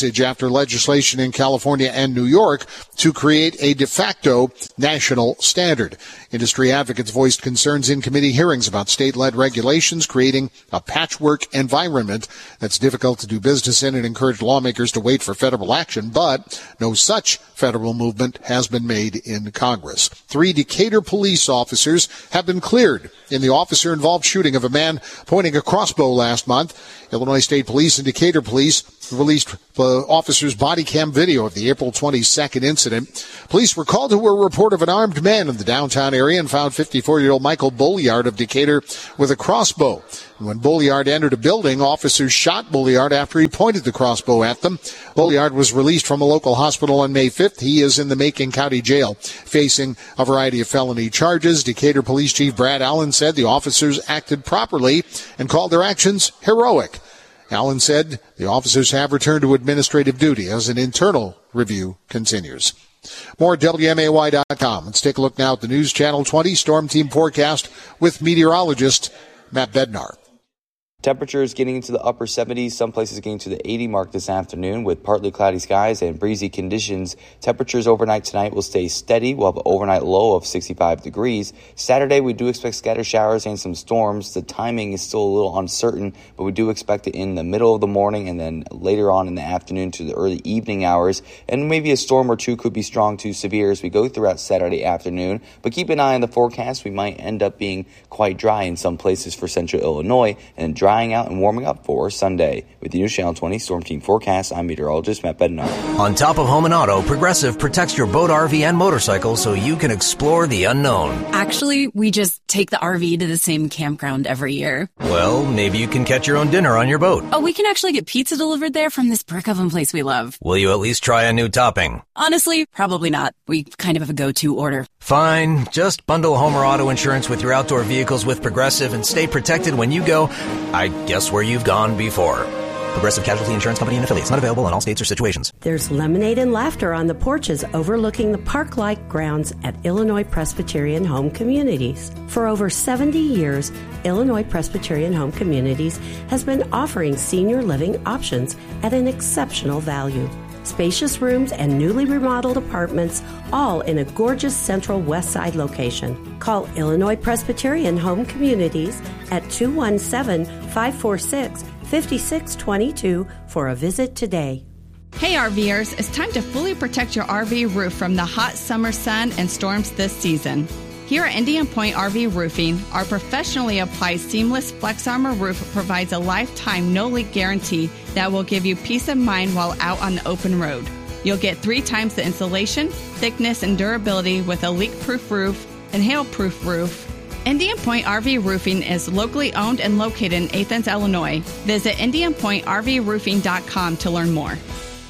message after legislation in California and New York to create a de facto national standard. Industry advocates voiced concerns in committee hearings about state-led regulations creating a patchwork environment that's difficult to do business in and encouraged lawmakers to wait for federal action, but no such federal movement has been made in Congress. Three Decatur police officers have been cleared in the officer-involved shooting of a man pointing a crossbow last month. Illinois State Police and Decatur Police released uh, officers' body cam video of the April twenty-second incident. Police were called to a report of an armed man in the downtown area and found fifty-four-year-old Michael Bolliard of Decatur with a crossbow. And when Bolliard entered a building, officers shot Bolliard after he pointed the crossbow at them. Bolliard was released from a local hospital on May fifth. He is in the Macon County Jail, facing a variety of felony charges. Decatur Police Chief Brad Allen said the officers acted properly and called their actions heroic. Allen said the officers have returned to administrative duty as an internal review continues. More at W M A Y dot com. Let's take a look now at the News Channel twenty Storm Team forecast with meteorologist Matt Bednar. Temperatures getting into the upper seventies, some places getting to the eighty mark this afternoon with partly cloudy skies and breezy conditions. Temperatures overnight tonight will stay steady. We'll have an overnight low of sixty-five degrees. Saturday, we do expect scattered showers and some storms. The timing is still a little uncertain, but we do expect it in the middle of the morning and then later on in the afternoon to the early evening hours. And maybe a storm or two could be strong to severe as we go throughout Saturday afternoon. But keep an eye on the forecast. We might end up being quite dry in some places for central Illinois and dry drying out and warming up for Sunday. With the News Channel twenty Storm Team forecast, I'm meteorologist Matt Bednar. On top of home and auto, Progressive protects your boat, R V, and motorcycle so you can explore the unknown. Actually, we just take the R V to the same campground every year. Well, maybe you can catch your own dinner on your boat. Oh, we can actually get pizza delivered there from this brick oven place we love. Will you at least try a new topping? Honestly, probably not. We kind of have a go-to order. Fine. Just bundle home or auto insurance with your outdoor vehicles with Progressive and stay protected when you go, I guess, where you've gone before. Progressive Casualty Insurance Company and affiliates. Not available in all states or situations. There's lemonade and laughter on the porches overlooking the park-like grounds at Illinois Presbyterian Home Communities. For over seventy years, Illinois Presbyterian Home Communities has been offering senior living options at an exceptional value. Spacious rooms and newly remodeled apartments, all in a gorgeous central west side location. Call Illinois Presbyterian Home Communities at two one seven, five four six, five six two two for a visit today. Hey RVers, it's time to fully protect your R V roof from the hot summer sun and storms this season. Here at Indian Point R V Roofing, our professionally applied seamless Flex Armor roof provides a lifetime no-leak guarantee that will give you peace of mind while out on the open road. You'll get three times the insulation, thickness, and durability with a leak-proof roof and hail-proof roof. Indian Point R V Roofing is locally owned and located in Athens, Illinois. Visit indian point r v roofing dot com to learn more.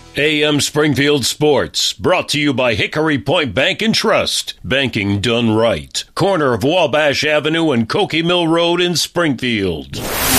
A M Springfield Sports, brought to you by Hickory Point Bank and Trust. Banking done right. Corner of Wabash Avenue and Cokie Mill Road in Springfield.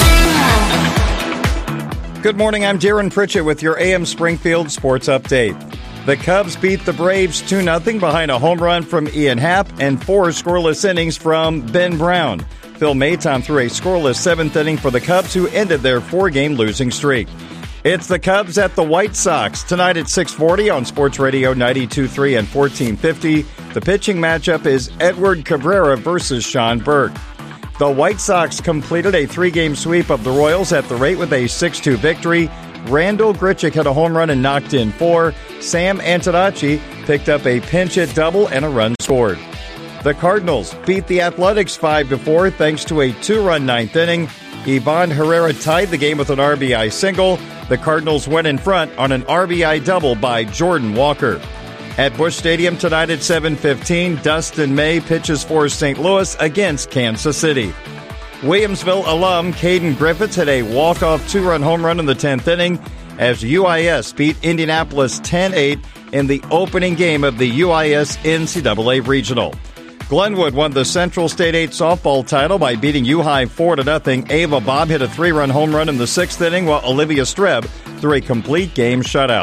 Good morning, I'm Darren Pritchett with your A M Springfield Sports Update. The Cubs beat the Braves two nothing behind a home run from Ian Happ and four scoreless innings from Ben Brown. Phil Maton threw a scoreless seventh inning for the Cubs, who ended their four-game losing streak. It's the Cubs at the White Sox tonight at six forty on Sports Radio ninety-two point three and fourteen fifty. The pitching matchup is Edward Cabrera versus Sean Burke. The White Sox completed a three-game sweep of the Royals at the rate with a six two victory. Randall Grichuk hit a home run and knocked in four. Sam Antonacci picked up a pinch-hit double and a run scored. The Cardinals beat the Athletics five to four thanks to a two-run ninth inning. Ivan Herrera tied the game with an R B I single. The Cardinals went in front on an R B I double by Jordan Walker. At Busch Stadium tonight at seven fifteen, Dustin May pitches for Saint Louis against Kansas City. Williamsville alum Caden Griffiths hit a walk-off two-run home run in the tenth inning as U I S beat Indianapolis ten eight in the opening game of the U I S N C double A Regional. Glenwood won the Central State eight softball title by beating U-High four to nothing. Ava Bob hit a three-run home run in the sixth inning, while Olivia Streb threw a complete game shutout.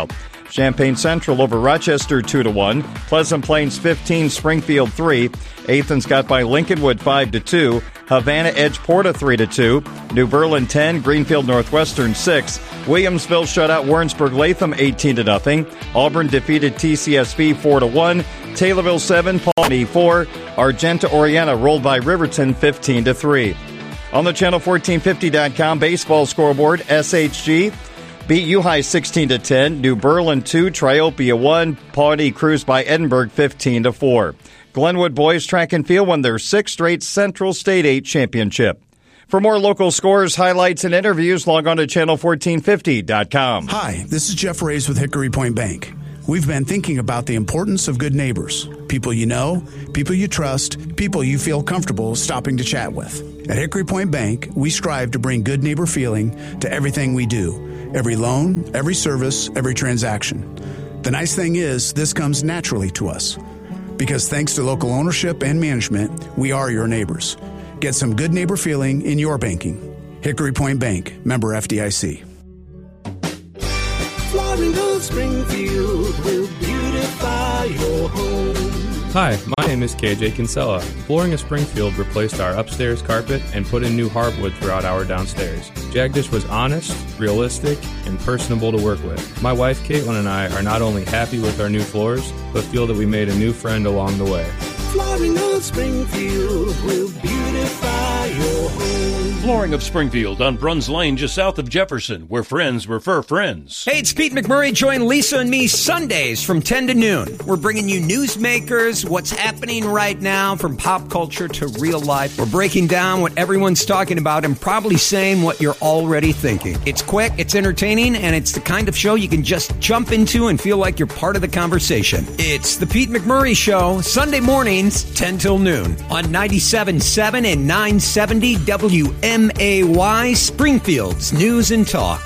Champaign Central over Rochester two to one. Pleasant Plains fifteen, Springfield three. Athens got by Lincolnwood five to two. Havana edged Porta three to two. New Berlin ten, Greenfield Northwestern six. Williamsville shut out Warrensburg Latham eighteen to nothing. Auburn defeated T C S V four to one. Taylorville seven, Pawnee four. Argenta Oriana rolled by Riverton fifteen to three. On the channel fourteen fifty dot com baseball scoreboard, S H G beat U-High sixteen to ten. New Berlin two, Triopia one. Pawnee cruised by Edinburgh fifteen to four. Glenwood boys track and field won their sixth straight Central State eight championship. For more local scores, highlights, and interviews, log on to channel fourteen fifty dot com. Hi, this is Jeff Reyes with Hickory Point Bank. We've been thinking about the importance of good neighbors. People you know, people you trust, people you feel comfortable stopping to chat with. At Hickory Point Bank, we strive to bring good neighbor feeling to everything we do. Every loan, every service, every transaction. The nice thing is, this comes naturally to us. Because thanks to local ownership and management, we are your neighbors. Get some good neighbor feeling in your banking. Hickory Point Bank, member F D I C. Flooring of Springfield will beautify your home. Hi, my name is K J Kinsella. Flooring of Springfield replaced our upstairs carpet and put in new hardwood throughout our downstairs. Jagdish was honest, realistic, and personable to work with. My wife Caitlin and I are not only happy with our new floors, but feel that we made a new friend along the way. Flooring of Springfield will beautify your home. Flooring of Springfield on Bruns Lane, just south of Jefferson, where friends refer friends. Hey, it's Pete McMurray. Join Lisa and me Sundays from ten to noon. We're bringing you newsmakers, what's happening right now from pop culture to real life. We're breaking down what everyone's talking about and probably saying what you're already thinking. It's quick, it's entertaining, and it's the kind of show you can just jump into and feel like you're part of the conversation. It's the Pete McMurray Show, Sunday mornings, ten till noon on ninety-seven point seven and nine seventy W M A Y, Springfield's News and Talk.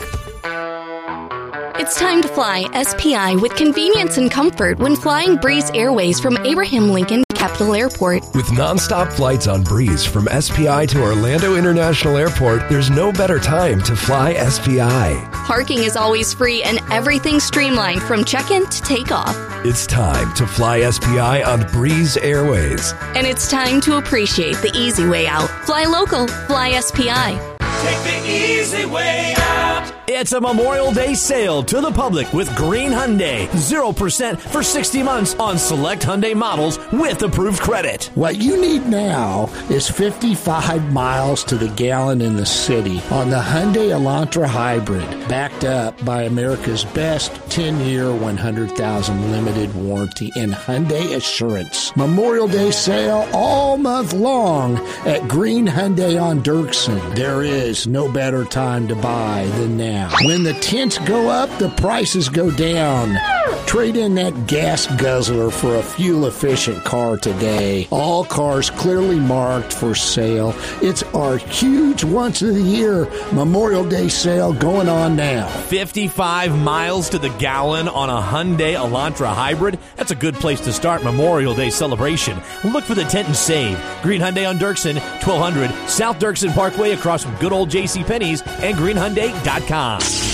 It's time to fly S P I with convenience and comfort when flying Breeze Airways from Abraham Lincoln Capital Airport. With nonstop flights on Breeze from S P I to Orlando International Airport, there's no better time to fly S P I. Parking is always free and everything streamlined from check-in to takeoff. It's time to fly S P I on Breeze Airways. And it's time to appreciate the easy way out. Fly local, fly S P I. Take the easy way out. It's a Memorial Day sale to the public with Green Hyundai. zero percent for sixty months on select Hyundai models with approved credit. What you need now is fifty-five miles to the gallon in the city on the Hyundai Elantra Hybrid, backed up by America's best ten-year, one hundred thousand limited warranty and Hyundai Assurance. Memorial Day sale all month long at Green Hyundai on Dirksen. There is no better time to buy than now. When the tents go up, the prices go down. Trade in that gas guzzler for a fuel-efficient car today. All cars clearly marked for sale. It's our huge once-of-the-year Memorial Day sale going on now. fifty-five miles to the gallon on a Hyundai Elantra Hybrid? That's a good place to start Memorial Day celebration. Look for the tent and save. Green Hyundai on Dirksen, twelve hundred South Dirksen Parkway across from good old JCPenney's and green hyundai dot com.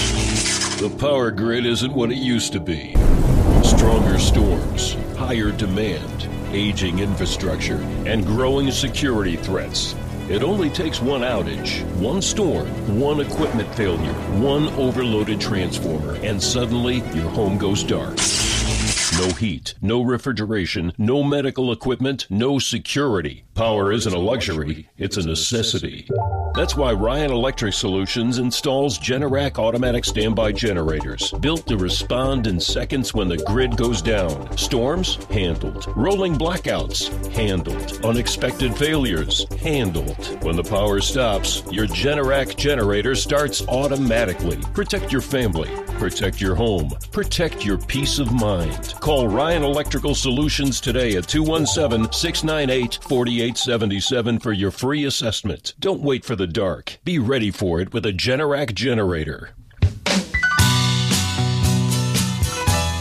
The power grid isn't what it used to be. Stronger storms, higher demand, aging infrastructure, and growing security threats. It only takes one outage, one storm, one equipment failure, one overloaded transformer, and suddenly your home goes dark. No heat, no refrigeration, no medical equipment, no security. Power isn't a luxury, it's a necessity. That's why Ryan Electric Solutions installs Generac automatic standby generators, built to respond in seconds when the grid goes down. Storms? Handled. Rolling blackouts? Handled. Unexpected failures? Handled. When the power stops, your Generac generator starts automatically. Protect your family. Protect your home. Protect your peace of mind. Call Ryan Electrical Solutions today at two one seven, six nine eight, four eight seven seven for your free assessment. Don't wait for the dark. Be ready for it with a Generac generator.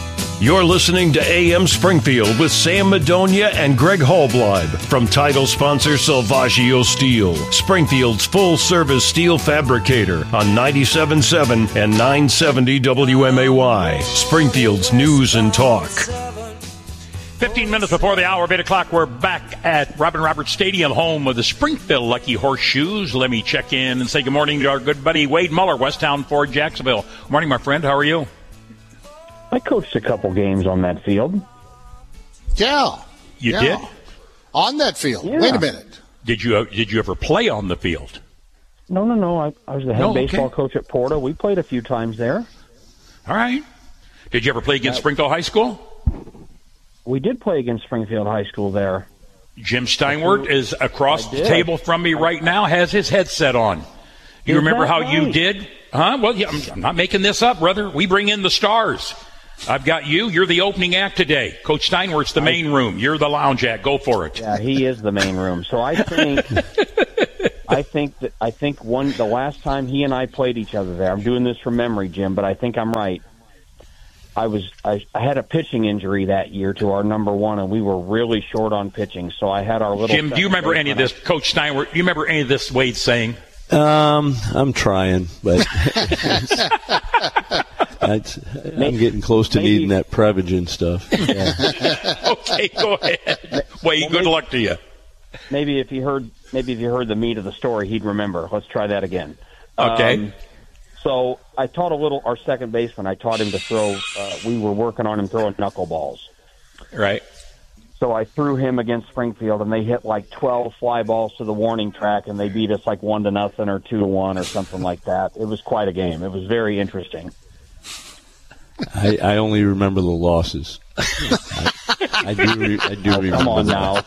You're listening to A M Springfield with Sam Madonia and Greg Hallbleib from title sponsor Salvaggio Steel, Springfield's full-service steel fabricator on ninety-seven point seven and nine seventy W M A Y, Springfield's news and talk. fifteen minutes before the hour of eight o'clock, we're back at Robin Roberts Stadium, home of the Springfield Lucky Horseshoes. Let me check in and say good morning to our good buddy Wade Muller, Westtown Ford, Jacksonville. Good morning, my friend. How are you? I coached a couple games on that field. Yeah. You yeah. did? On that field. Yeah. Wait a minute. Did you uh, did you ever play on the field? No, no, no. I, I was the head No, okay. baseball coach at Porta. We played a few times there. All right. Did you ever play against Uh, Springfield High School? We did play against Springfield High School there. Jim Steinwert is across I the did. table from me right now, has his headset on. You Is remember that how you right? did? Huh? Well, yeah, I'm, I'm not making this up, brother. We bring in the stars. I've got you. You're the opening act today. Coach Steinwert's the main room. You're the lounge act. Go for it. Yeah, he is the main room. So I think, I think that I think one the last time he and I played each other there. I'm doing this from memory, Jim, but I think I'm right. I was I, I had a pitching injury that year to our number one, and we were really short on pitching. So I had our little. Jim, do you remember any of this, Coach Steinwert? Do you remember any of this Wade saying? Um, I'm trying, but I'm getting close to Maybe. needing that Prevagen stuff. Yeah. Okay, go ahead. Wade, Well, good maybe- luck to you. Maybe if he heard, maybe if you heard the meat of the story, he'd remember. Let's try that again. Okay. Um, so I taught a little. Our second baseman, I taught him to throw. Uh, we were working on him throwing knuckleballs. Right. So I threw him against Springfield, and they hit like twelve fly balls to the warning track, and they beat us like one to nothing or two to one or something like that. It was quite a game. It was very interesting. I, I only remember the losses. I, I do. Re, I do Oh, remember. come on that. now.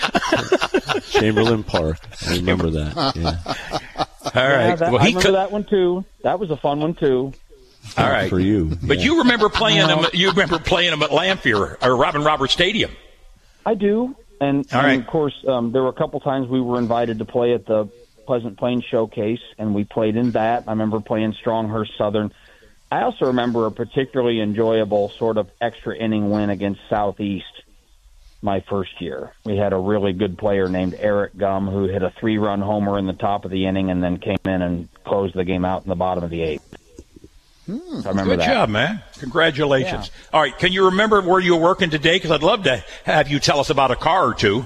Chamberlain Park. I remember that. Yeah. All Yeah, right. that, well, I he remember could. that one too. That was a fun one too. All right. For you. But yeah. you remember playing them. You remember playing them at Lamphere or Robin Roberts Stadium. I do, and, All and right. of course, um, there were a couple times we were invited to play at the Pleasant Plains Showcase, and we played in that. I remember playing Stronghurst Southern. I also remember a particularly enjoyable sort of extra inning win against Southeast my first year. We had a really good player named Eric Gum who hit a three-run homer in the top of the inning and then came in and closed the game out in the bottom of the eighth. Hmm. I remember Good that. job, man. Congratulations. All right. Can you remember where you were working today? Because I'd love to have you tell us about a car or two.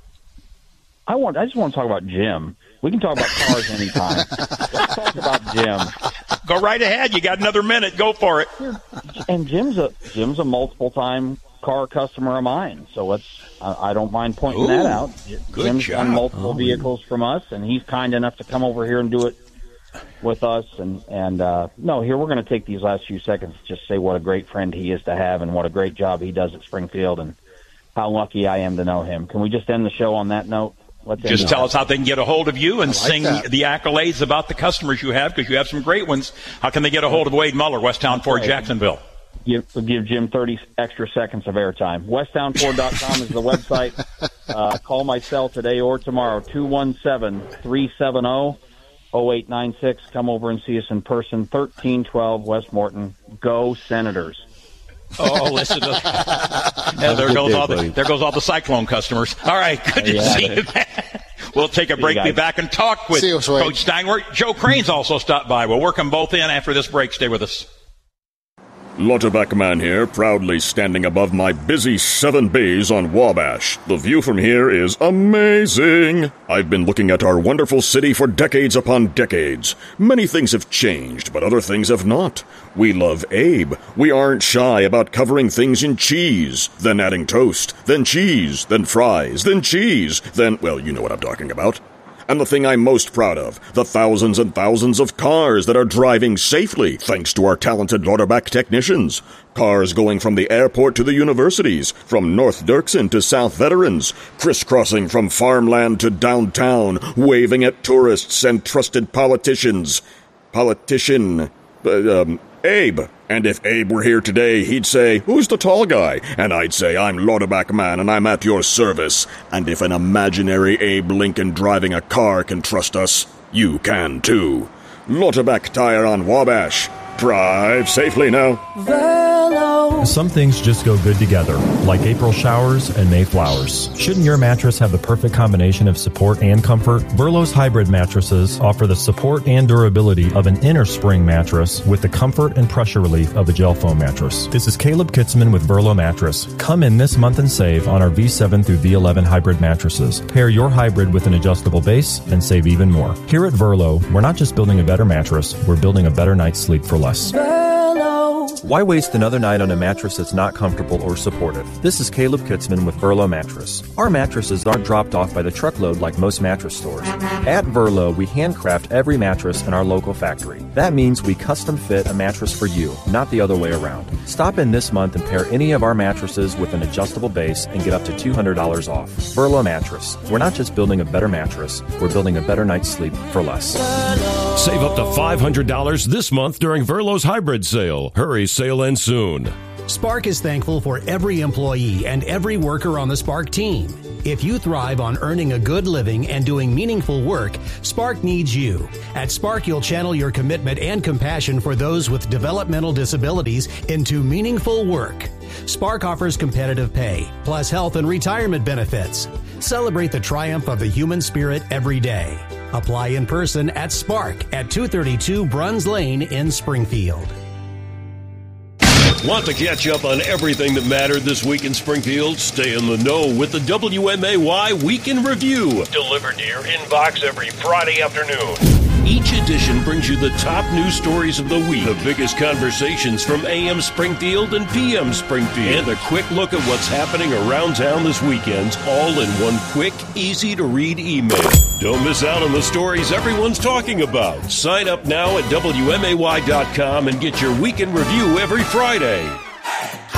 I want. I just want to talk about Jim. We can talk about cars anytime. Let's talk about Jim. Go right ahead. You got another minute. Go for it. And Jim's a Jim's a multiple time car customer of mine, so let's. I, I don't mind pointing Ooh, that out. good Jim's job. done multiple Oh, vehicles from us, and he's kind enough to come over here and do it with us. And and uh, no, here we're going to take these last few seconds to just say what a great friend he is to have, and what a great job he does at Springfield, and how lucky I am to know him. Can we just end the show on that note? Let's end Just it. tell us how they can get a hold of you and like sing that. the accolades about the customers you have, because you have some great ones. How can they get a hold of Wade Muller, Westtown Ford, right. Jacksonville? Give, give Jim thirty extra seconds of airtime. Westtown Ford dot com is the website. Uh, call my cell today or tomorrow, two one seven, three seven zero, zero eight nine six. Come over and see us in person, thirteen twelve West Morton. Go Senators. Oh, listen to yeah, there goes all the there goes all the Cyclone customers. All right, good to Yeah, see it you. We'll take a break, you be guys. back and talk with See you, Sway. Coach Steinwert. Joe Crane's also stopped by. We'll work them both in after this break. Stay with us. Lauterbach Man here, proudly standing above my busy seven bays on Wabash. The view from here is amazing. I've been looking at our wonderful city for decades upon decades. Many things have changed, but other things have not. We love Abe. We aren't shy about covering things in cheese, then adding toast, then cheese, then fries, then cheese, then, well, you know what I'm talking about. And the thing I'm most proud of, the thousands and thousands of cars that are driving safely thanks to our talented Lauterbach technicians. Cars going from the airport to the universities, from North Dirksen to South Veterans, crisscrossing from farmland to downtown, waving at tourists and trusted politicians. Politician, uh, um, Abe. And if Abe were here today, he'd say, "Who's the tall guy?" And I'd say, "I'm Lauterbach Man, and I'm at your service." And if an imaginary Abe Lincoln driving a car can trust us, you can too. Lauterbach Tire on Wabash. Drive safely now. Verlo. Some things just go good together, like April showers and May flowers. Shouldn't your mattress have the perfect combination of support and comfort? Verlo's hybrid mattresses offer the support and durability of an inner spring mattress with the comfort and pressure relief of a gel foam mattress. This is Caleb Kitzman with Verlo Mattress. Come in this month and save on our V seven through V eleven hybrid mattresses. Pair your hybrid with an adjustable base and save even more. Here at Verlo, we're not just building a better mattress, we're building a better night's sleep for less. Why waste another night on a mattress that's not comfortable or supportive? This is Caleb Kitzman with Verlo Mattress. Our mattresses aren't dropped off by the truckload like most mattress stores. At Verlo, we handcraft every mattress in our local factory. That means we custom fit a mattress for you, not the other way around. Stop in this month and pair any of our mattresses with an adjustable base and get up to two hundred dollars off. Verlo Mattress. We're not just building a better mattress, we're building a better night's sleep for less. Save up to five hundred dollars this month during Verlo's hybrid sale. Hurry, sale ends soon. Spark is thankful for every employee and every worker on the Spark team. If you thrive on earning a good living and doing meaningful work, Spark needs you. At Spark, you'll channel your commitment and compassion for those with developmental disabilities into meaningful work. Spark offers competitive pay, plus health and retirement benefits. Celebrate the triumph of the human spirit every day. Apply in person at Spark at two thirty-two Bruns Lane in Springfield. Want to catch up on everything that mattered this week in Springfield? Stay in the know with the W M A Y Weekend Review. Delivered to your inbox every Friday afternoon. Each edition brings you the top news stories of the week, the biggest conversations from A M Springfield and P M Springfield, and a quick look at what's happening around town this weekend, all in one quick, easy-to-read email. Don't miss out on the stories everyone's talking about. Sign up now at W M A Y dot com and get your Weekend Review every Friday.